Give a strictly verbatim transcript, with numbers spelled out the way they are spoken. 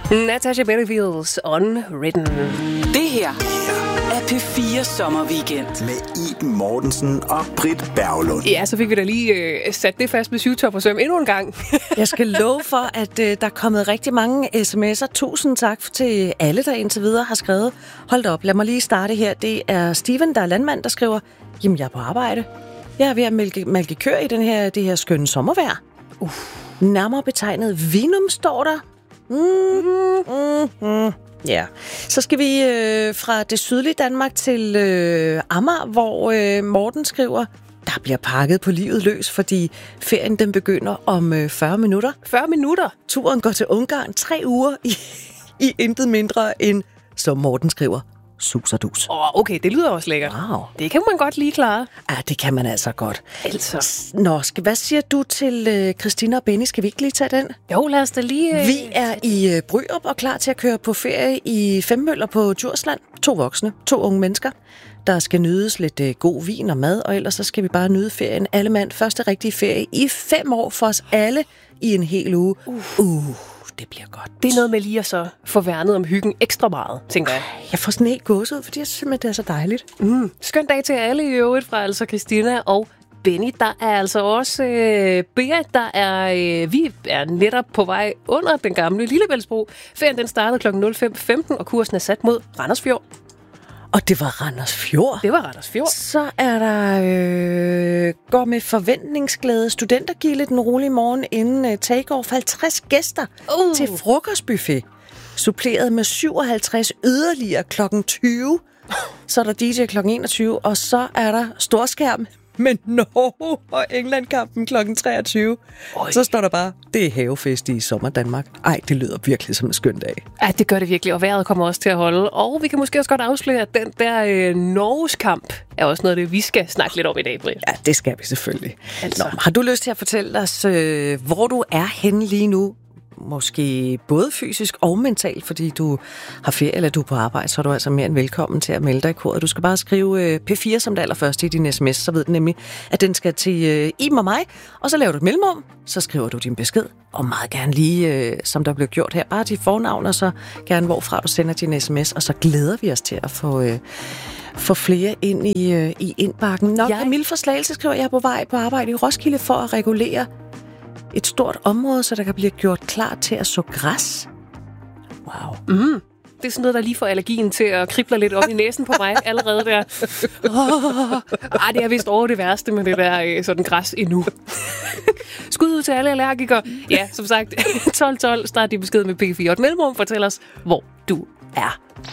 Natasha Bedingfields Unwritten. Det her er P fire Sommerweekend. Med Iben Mortensen og Britt Berglund. Ja, så fik vi da lige øh, sat det fast med syvtop og søm endnu en gang. Jeg skal love for, at øh, der er kommet rigtig mange sms'er. Tusind tak til alle, der indtil videre har skrevet. Hold da op, lad mig lige starte her. Det er Steven, der er landmand, der skriver, jamen jeg er på arbejde. Jeg er ved at mælke, mælke køer i den her, det her skønne sommervejr. Uh. Nærmere betegnet Vinum står der. Mm, mm, mm. Ja, så skal vi øh, fra det sydlige Danmark til øh, Amager, hvor øh, Morten skriver, der bliver pakket på livet løs, fordi ferien den begynder om øh, fyrre minutter. fyrre minutter? Turen går til Ungarn tre uger i, i intet mindre end, som Morten skriver, sus og dus. Åh, oh, okay, det lyder også lækkert. Wow. Det kan man godt lige klare. Ja, det kan man altså godt. Altså. Nå, skal, hvad siger du til øh, Christina og Benny? Skal vi ikke lige tage den? Jo, lad os da lige... Øh... Vi er i øh, Bryrup og klar til at køre på ferie i Femmøller på Djursland. To voksne, to unge mennesker. Der skal nydes lidt øh, god vin og mad, og ellers så skal vi bare nyde ferien. Alle mand, første rigtige ferie i fem år for os alle i en hel uge. Uh. uh. Det bliver godt. Det er noget med lige at så få værnet om hyggen ekstra meget, tænker jeg. Jeg får sådan helt gåsehud, fordi jeg synes, det er så dejligt. Mm. Skøn dag til alle i øvrigt fra altså Christina og Benny. Der er altså også øh, Beat, der er... Øh, vi er netop på vej under den gamle Lillebæltsbro. Ferien den startede klokken fem femten, og kursen er sat mod Randers Fjord. Og det var Randers Fjord. Det var Randers Fjord. Så er der øh, går med forventningsglæde studentergilde den rolige morgen inden øh, takeoff. halvtreds gæster uh. til frokostbuffet. Suppleret med syvoghalvtreds yderligere klokken tyve. Så er der D J klokken enogtyve, og så er der storskærm med Norge og England-kampen klokken treogtyve. Oj. Så står der bare, det er havefest i sommer Danmark. Ej, det lyder virkelig som en skøn dag. Ja, det gør det virkelig, og vejret kommer også til at holde. Og vi kan måske også godt afsløre, at den der øh, Norges kamp er også noget af det, vi skal snakke lidt om i dag, Britt. Ja, det skal vi selvfølgelig. Altså. Nå, har du lyst til at fortælle os, øh, hvor du er henne lige nu? Måske både fysisk og mentalt, fordi du har ferie eller du er på arbejde, så er du altså mere end velkommen til at melde dig i koret. Du skal bare skrive øh, P fire som det allerførste i din sms, så ved den nemlig, at den skal til øh, Iben og mig, og så laver du et mellemrum, så skriver du din besked, og meget gerne lige, øh, som der blev gjort her, bare dit fornavn, og så gerne hvorfra du sender din sms, og så glæder vi os til at få... Øh, få flere ind i, øh, i indbakken. Nå, jeg... Camille fra Slagelse skriver, jeg er på vej på arbejde i Roskilde for at regulere et stort område, så der kan blive gjort klar til at så græs. Wow. Mm. Det er sådan noget, der lige får allergien til at krible lidt op i næsen på mig allerede der. Oh, ej, det er vist over det værste med det der sådan græs endnu. Skud ud til alle allergikere. Ja, som sagt, tolv tolv, start din besked med P fire. Og et mellemrum, fortæl os, hvor du er.